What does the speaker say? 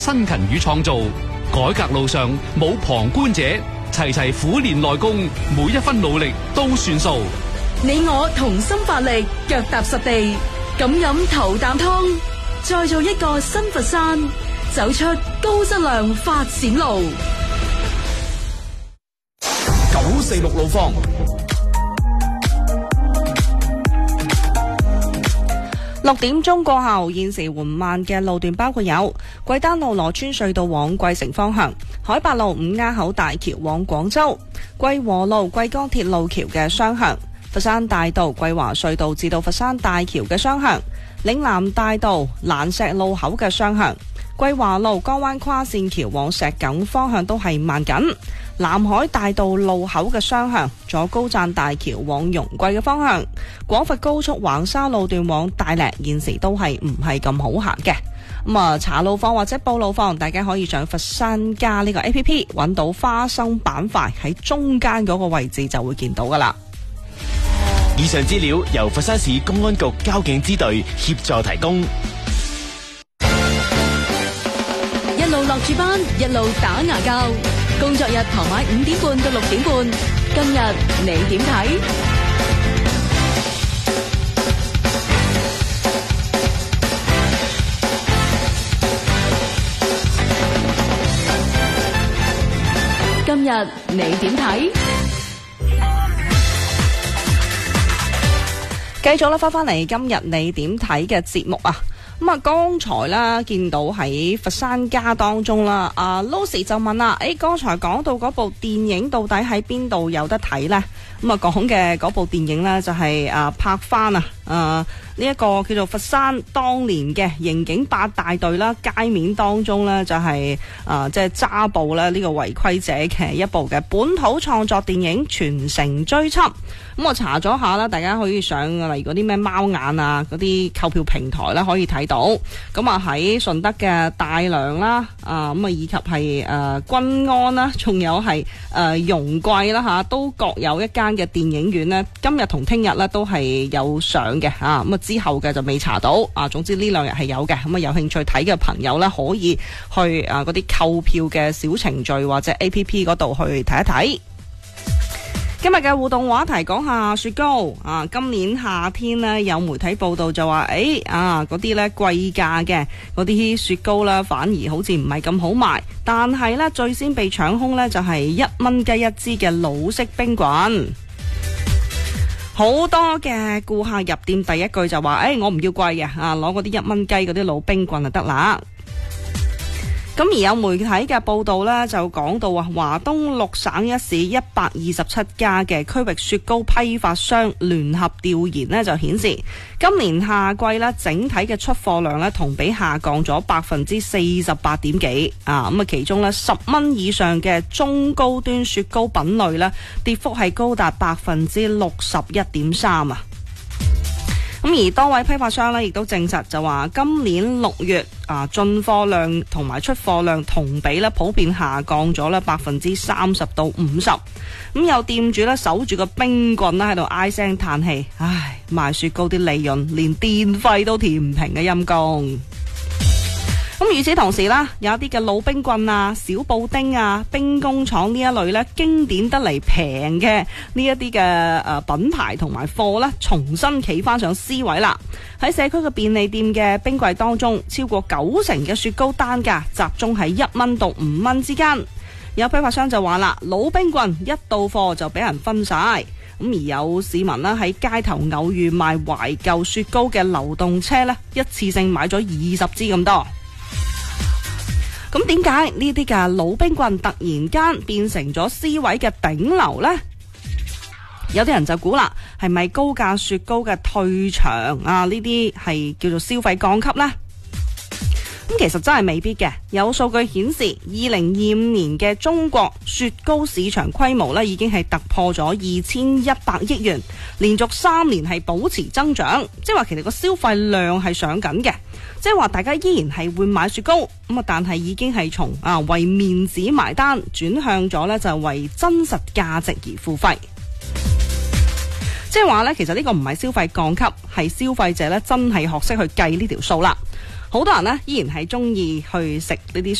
辛勤與創造，改革路上冇旁觀者，齊齊苦練內功，每一分努力都算數。 你我同心發力，腳踏實地，咁飲頭啖湯，再做一個新佛山，走出高質量發展路。 946路況。 6點鐘過後，現時緩慢嘅路段包括有桂丹路羅村隧道往桂城方向、海八路五鴉口大橋往廣州、桂和路桂江鐵路橋嘅雙向、佛山大道桂華隧道至到佛山大橋嘅雙向、嶺南大道蘭石路口嘅雙向、桂華路江灣跨線橋往石硖方向都係慢緊。南海大道路口嘅雙向，左高贊大橋往容桂嘅方向，廣佛高速橫沙路段往大嶺現時都係唔係咁好行嘅。查路況或者報路況，大家可以上佛山加呢個 APP 揾到花生板塊喺中間嗰個位置就會見到噶啦。 以上資料由佛山市公安局交警支隊協助提供。 一路落住班，一路打牙膠。工作日傍晚5點半到6點半，今日你點睇？今日你點睇？ 繼續啦，翻嚟今日你點睇嘅節目啊！剛才啦見到喺佛山家當中啦，Lucy 就問啦，剛才講到嗰部電影到底喺邊度有得睇呢？講嘅嗰部電影呢，就係拍翻呢一個叫做佛山當年嘅刑警8大隊啦，街面當中呢，就係即係揸捕呢個違規者嘅一部嘅本土創作電影《全城追緝》。咁我查咗下啦，大家可以上例如嗰啲咩貓眼啊嗰啲購票平台啦，可以睇到。咁喺順德嘅大良啦，以及係均安啦，仲有係容桂啦吓，都各有一間嘅電影院呢，今日同聽日呢都係有上嘅啊。之後嘅就未查到啊。總之呢2日係有嘅。有興趣睇嘅朋友呢，可以去嗰啲購票嘅小程序或者 APP 嗰度去睇一睇。今日嘅互動話題講下雪糕啊！今年夏天呢，有媒體報道就話，嗰啲呢貴價嘅嗰啲雪糕啦，反而好似唔係咁好賣。但係呢，最先被搶空呢，就係1蚊雞一支嘅老式冰棍。好多嘅顧客入店第一句就話，我唔要貴嘅啊，攞嗰啲1蚊雞嗰啲老冰棍就得啦。咁而有媒體嘅報道呢，就講到華東6省1市127家嘅區域雪糕批發商聯合調研呢，就顯示今年夏季呢，整體嘅出貨量呢，同比下降咗48.幾%啊！其中呢10蚊以上嘅中高端雪糕品類呢，跌幅係高達61.3%啊！咁而多位批發商呢，亦都證實就話今年6月進貨量同埋出貨量同比呢，普遍下降咗呢30%到50%。咁有店主呢，守住個冰棍呢，喺度唉聲嘆氣，唉，賣雪糕啲利潤連電費都填唔平嘅陰公。咁與此同時啦，有一啲嘅老冰棍啊、小布丁啊、冰工廠呢一類咧經典得嚟平嘅呢一啲嘅品牌同埋貨咧，重新企翻上 C 位啦。喺社區嘅便利店嘅冰櫃當中，超過90%嘅雪糕單價集中喺1蚊到5蚊之間。有批發商就話啦，老冰棍一到貨就俾人分晒。咁而有市民呢，喺街頭偶遇賣懷舊雪糕嘅流動車呢，一次性買咗20支咁多。咁點解呢啲嘅老冰棍突然間變成咗 C 位嘅頂流呢？有啲人就估啦，係咪高價雪糕嘅退場啊？呢啲係叫做消費降級呢？咁其實真係未必嘅。有數據顯示，2025年嘅中國雪糕市場規模呢已經係突破咗2100億元，連續3年係保持增長，即係話其實個消費量係上緊嘅。即係話大家依然係會買雪糕，但係已經係從為面子埋單轉向咗呢，就係為真實價值而付費。即係話呢，其實呢個唔係消費降級，係消費者呢真係學識去計呢條數啦。 好多人呢依然係中意去食呢啲